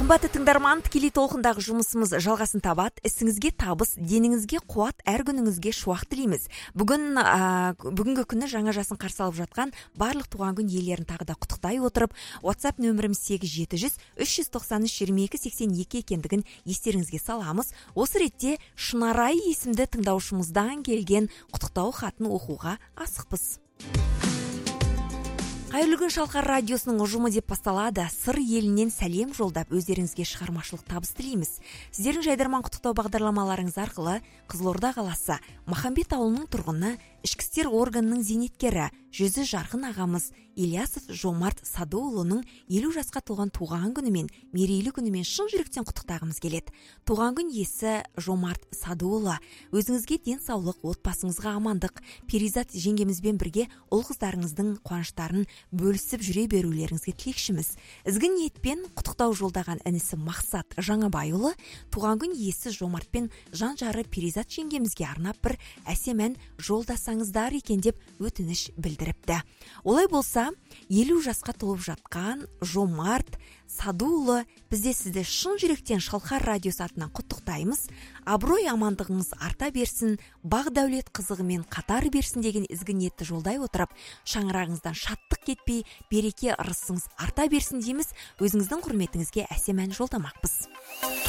Қымбатты тыңдарман, тікелей толқындағы жұмысымыз жалғасын табады. Ісіңізге табыс, деніңізге қуат, әр күніңізге шуақ тілейміз. Бүгінгі күні жаңа жасын қарсы алып жатқан барлық туған күн иелерін тағы да құттықтай отырып, WhatsApp нөмірім 8700-393-2282 екендігін естеріңізге саламыз. Осы ретте Шынарай есімді тыңдаушымыздан келген құттықтау хатын оқуға асықпыз. Қайырлы күн, Шалқар радиосының ұжымы деп басталады. Сыр елінен сәлем жолдап, өздеріңізге шығармашылық табыс тілейміз. Сіздердің жайдарман құттықтау бағдарламаларыңыз арқылы Қызылорда қаласы Махамбет ауылының тұрғыны, ішкі істер органының зейнеткері, жүзі жарқын ағамыз Ильясов Жомарт Садуұлының 50 жасқа толған туған күнімен, мерейлі күнімен шын жүректен құттықтағымыз келеді. Туған күн иесі Жомарт Садуұлы, өзіңізге денсаулық, отбасыңызға амандық, Перизат жеңгемізбен бірге ұл қыздарыңыздың қуаныштарын бөлісіп жүре берулеріңізге тілекшіміз. Ізгі ниетпен құттықтау жолдаған інісі Мақсат Жаңабайұлы туған күн иесі Жомартпен жан-жары Перизат жеңгемізге арнап бір әсем ән жолдасаңыздар екен деп өтініш білдіріпті. Олай болса, 50 жасқа толып жатқан Жомарт Садуұлы, бізде сізді шын жүректен Шалқар радиосы атынан құттықтаймыз. Абырой амандығыңыз арта берсін, бақ дәулет қызығымен қатар берсін деген ізгі ниетті жолдай отырып, шаңырағыңыздан шаттық кетпей, береке ырысыңыз арта берсін дейміз. Өзіңіздің құрметіңізге әсем ән жолдамақпыз.